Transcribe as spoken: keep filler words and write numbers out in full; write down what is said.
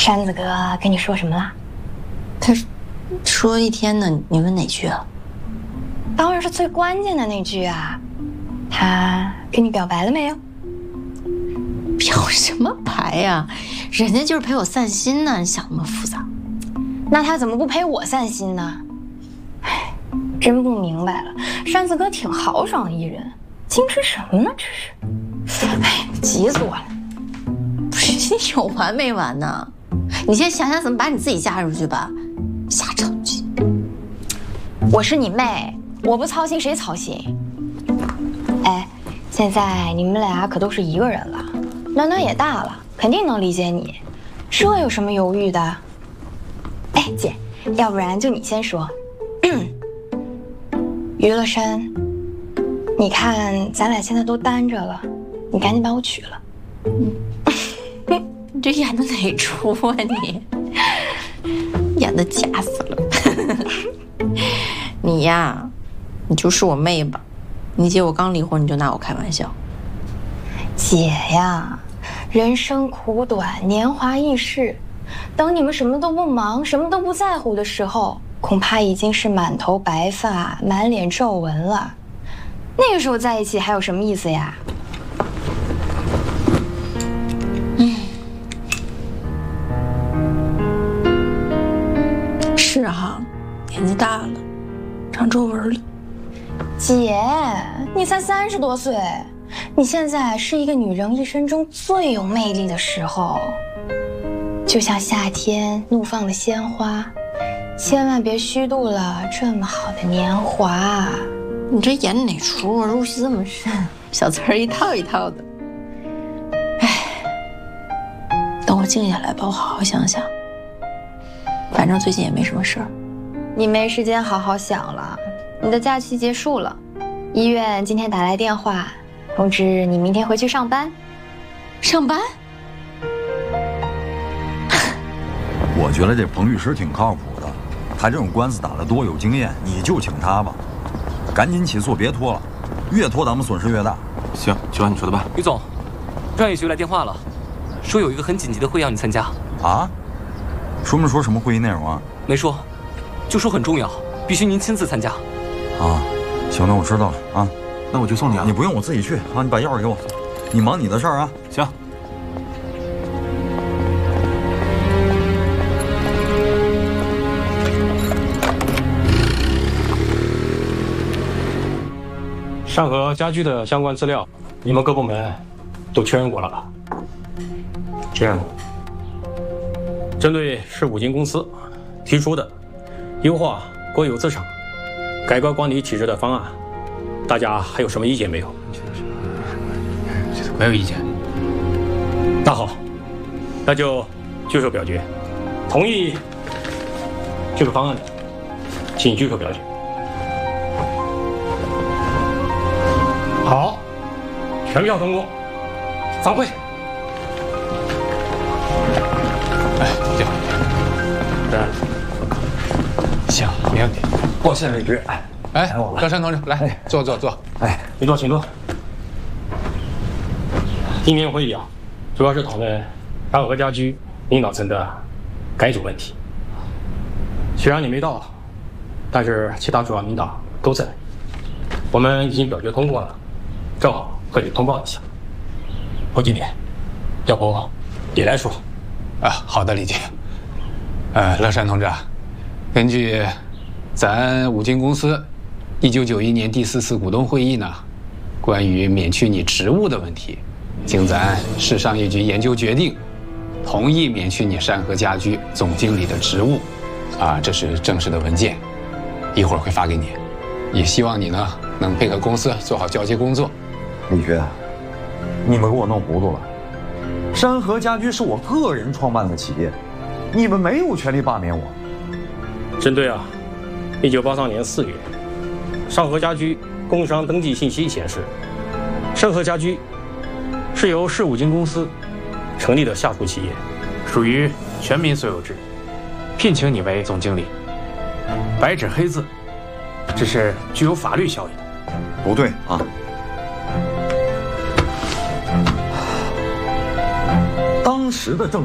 山子哥跟你说什么了？ 他说一天呢，你问哪句啊？ 当然是最关键的那句啊。他跟你表白了没有？ 表什么白呀？人家就是陪我散心呢，你想那么复杂？ 那他怎么不陪我散心呢？哎，真不明白了。山子哥挺豪爽的一人，矜持什么呢？这是，哎，急死我了！ 不是你有完没完呢？你先想想怎么把你自己嫁出去吧，瞎着急。 我是你妹，我不操心谁操心？哎，现在你们俩可都是一个人了，暖暖也大了，肯定能理解你，这有什么犹豫的？哎，姐，要不然就你先说。于乐山，你看咱俩现在都单着了，你赶紧把我娶了。 嗯，你这演的哪出啊你？演的假死了。你呀，你就是我妹吧？你姐我刚离婚，你就拿我开玩笑。 姐呀，人生苦短，年华易逝，等你们什么都不忙，什么都不在乎的时候，恐怕已经是满头白发，满脸皱纹了。那个时候在一起还有什么意思呀？ 嗯，是哈，年纪大了，长皱纹了。 姐，你才三十多岁，你现在是一个女人一生中最有魅力的时候，就像夏天怒放的鲜花，千万别虚度了这么好的年华。 你这演哪出啊？入戏这么深，小词儿一套一套的。哎，等我静下来吧，我好好想想。反正最近也没什么事儿。 你没时间好好想了，你的假期结束了，医院今天打来电话，通知你明天回去上班。 上班？ 我觉得这彭律师挺靠谱的，他这种官司打得多，有经验，你就请他吧。赶紧起诉，别拖了，越拖咱们损失越大。 行，就按你说的办。 于总，专业局来电话了，说有一个很紧急的会要你参加。 啊？说没说什么会议内容啊？ 没说，就说很重要，必须您亲自参加。 啊，行，那我知道了啊。 那我就送你啊。 你不用，我自己去啊。你把钥匙给我，你忙你的事儿啊。 行。 上合家居的相关资料，你们各部门都确认过了吧？ 确认过。 针对市五金公司提出的优化国有资产、改革管理体制的方案，大家还有什么意见没有？ 没有意见。 那好，那就举手表决，同意这个方案的，请举手表决。好，全票通过，散会。 哎，行， 这行，没问题。 报县委局。 哎，高山同志，来坐坐坐。 哎， 请坐，请坐。今天会议啊，主要是讨论上合家居领导层的改组问题。虽然你没到，但是其他主要领导都在，我们已经表决通过了。正好和你通报一下，侯经理，要不你来说？ 啊，好的，李经。呃，乐山同志啊，根据咱五金公司一九九一年第四次股东会议呢，关于免去你职务的问题，经咱市商业局研究决定，同意免去你山河家居总经理的职务。啊，这是正式的文件，一会儿会发给你。也希望你呢能配合公司做好交接工作。 李局，你们给我弄糊涂了。山河家居是我个人创办的企业，你们没有权利罢免我。 针对啊，一九八三年四月，上合家居工商登记信息显示，上合家居是由市五金公司成立的下属企业， 属于全民所有制，聘请你为总经理，白纸黑字，这是具有法律效益的。 不对啊。当时的政